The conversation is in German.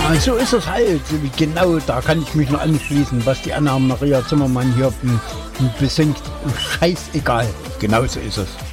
So ist es halt. Genau, da kann ich mich nur anschließen, was die Anna-Maria Zimmermann hier besingt. Scheißegal. Genau so ist es.